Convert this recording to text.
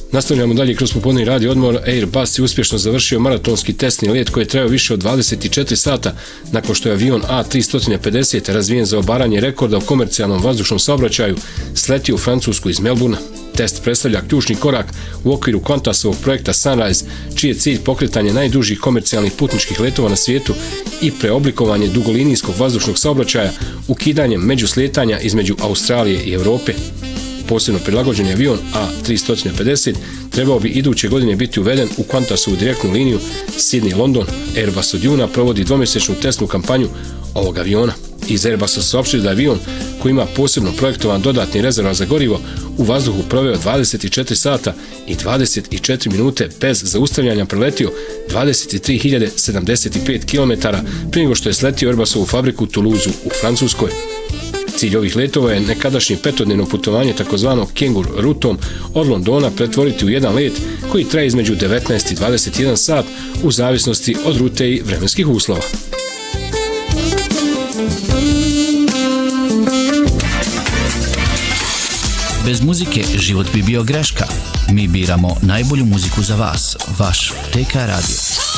Nastavljamo dalje kroz popodnevni radio odmor. Airbus je uspješno završio maratonski testni let koji je trajao više od 24 sata nakon što je avion A350 razvijen za obaranje rekorda u komercijalnom vazdušnom saobraćaju sletio u Francusku iz Melbourna. Test predstavlja ključni korak u okviru Qantasovog projekta Sunrise, čiji je cilj pokretanje najdužih komercijalnih putničkih letova na svijetu i preoblikovanje dugolinijskog vazdušnog saobraćaja ukidanjem međuslijetanja između Australije i Europe. Posebno prilagođeni avion A350 trebao bi iduće godine biti uveden u Qantasovu direktnu liniju Sydney-London. Airbus od juna provodi dvomjesečnu testnu kampanju ovog aviona. Iz Airbusa su saopštili da avion, koji ima posebno projektovan dodatni rezervoar za gorivo, u vazduhu proveo 24 sata i 24 minute bez zaustavljanja preletio 23.075 km prije nego što je sletio Airbusovu fabriku u Toulouseu u Francuskoj. Cilj ovih letova je nekadašnje petodnevno putovanje takozvanog Kengur rutom od Londona pretvoriti u jedan let koji traje između 19 i 21 sat u zavisnosti od rute i vremenskih uslova. Bez muzike život bi bio greška. Mi biramo najbolju muziku za vas, vaš TK Radio.